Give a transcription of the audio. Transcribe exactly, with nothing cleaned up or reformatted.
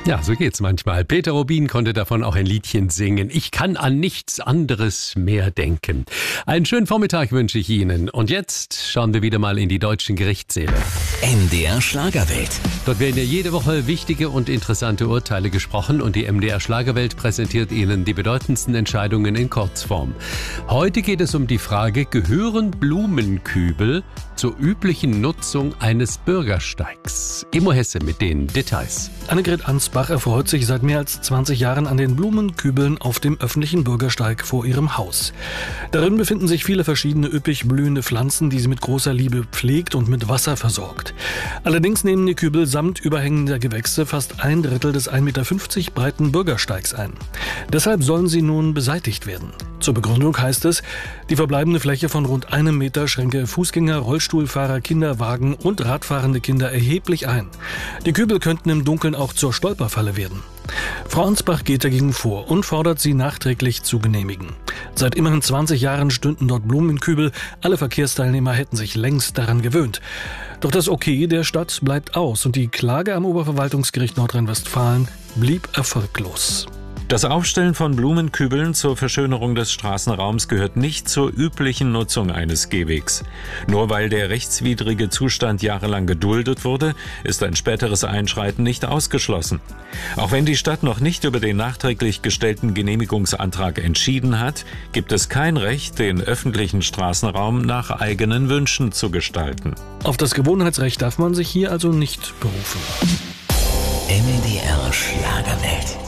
Ja, so geht's manchmal. Peter Rubin konnte davon auch ein Liedchen singen. Ich kann an nichts anderes mehr denken. Einen schönen Vormittag wünsche ich Ihnen. Und jetzt schauen wir wieder mal in die deutschen Gerichtssäle. M D R Schlagerwelt. Dort werden ja jede Woche wichtige und interessante Urteile gesprochen und die M D R Schlagerwelt präsentiert Ihnen die bedeutendsten Entscheidungen in Kurzform. Heute geht es um die Frage, gehören Blumenkübel zur üblichen Nutzung eines Bürgersteigs? Immo Hesse mit den Details. Annegret Ansbach erfreut sich seit mehr als zwanzig Jahren an den Blumenkübeln auf dem öffentlichen Bürgersteig vor ihrem Haus. Darin befinden sich viele verschiedene üppig blühende Pflanzen, die sie mit großer Liebe pflegt und mit Wasser versorgt. Allerdings nehmen die Kübel samt überhängender Gewächse fast ein Drittel des ein Meter fünfzig breiten Bürgersteigs ein. Deshalb sollen sie nun beseitigt werden. Zur Begründung heißt es, die verbleibende Fläche von rund einem Meter schränke Fußgänger, Rollstuhlfahrer, Kinderwagen und radfahrende Kinder erheblich ein. Die Kübel könnten im Dunkeln auch zur Stolperfalle werden. Frau Ansbach geht dagegen vor und fordert sie nachträglich zu genehmigen. Seit immerhin zwanzig Jahren stünden dort Blumenkübel, alle Verkehrsteilnehmer hätten sich längst daran gewöhnt. Doch das Okay der Stadt bleibt aus und die Klage am Oberverwaltungsgericht Nordrhein-Westfalen blieb erfolglos. Das Aufstellen von Blumenkübeln zur Verschönerung des Straßenraums gehört nicht zur üblichen Nutzung eines Gehwegs. Nur weil der rechtswidrige Zustand jahrelang geduldet wurde, ist ein späteres Einschreiten nicht ausgeschlossen. Auch wenn die Stadt noch nicht über den nachträglich gestellten Genehmigungsantrag entschieden hat, gibt es kein Recht, den öffentlichen Straßenraum nach eigenen Wünschen zu gestalten. Auf das Gewohnheitsrecht darf man sich hier also nicht berufen. M D R Schlagerwelt.